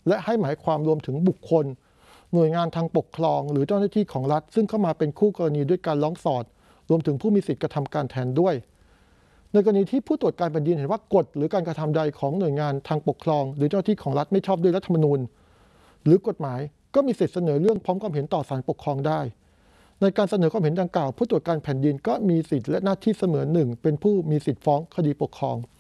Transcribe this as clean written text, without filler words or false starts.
และให้หมายความรวมถึงบุคคลหน่วยงานทางปกครองหรือเจ้าหน้าที่ของรัฐซึ่งเข้ามาเป็นคู่กรณีด้วยการร้องสอดรวมถึงผู้มีสิทธิกระทำการแทนด้วยในกรณีที่ผู้ตรวจการแผ่นดินเห็นว่ากฎหรือการกระทำใดของหน่วยงานทางปกครองหรือเจ้าหน้าที่ของรัฐไม่ชอบด้วยรัฐธรรมนูญหรือกฎหมายก็มีสิทธิเสนอเรื่องพร้อมความเห็นต่อศาลปกครองได้ในการเสนอความเห็นดังกล่าวผู้ตรวจการแผ่นดินก็มีสิทธิและหน้าที่เสมือนหนึ่งเป็นผู้มีสิทธิฟ้องคดีปกครอง